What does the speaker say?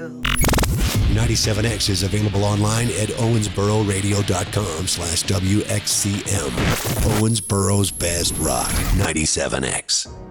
97X is available online at owensbororadio.com/WXCM. Owensboro's best rock, 97X.